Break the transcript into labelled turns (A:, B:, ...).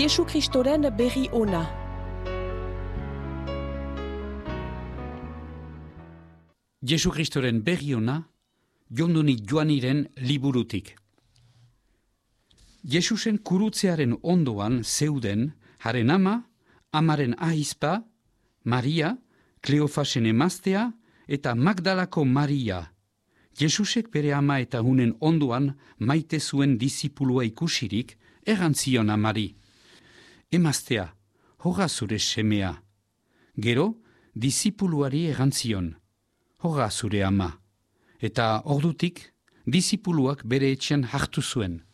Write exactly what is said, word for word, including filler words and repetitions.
A: Jesu Kristoren berri ona.
B: Jesu Kristoren berri ona, Jondoni Joaniren liburutik. Jesusen kurutzearen ondoan zeuden, haren ama, amaren ahizpa, Maria, Kleofasen emaztea, eta Magdalako Maria. Jesusek bere ama eta hunen ondoan maite zuen disipulua ikusirik, errantzion amari. Emaztea, hoga zure semea. Gero, disipuluari errantzion, hoga zure ama. Eta ordutik, disipuluak bere etxean hartu zuen.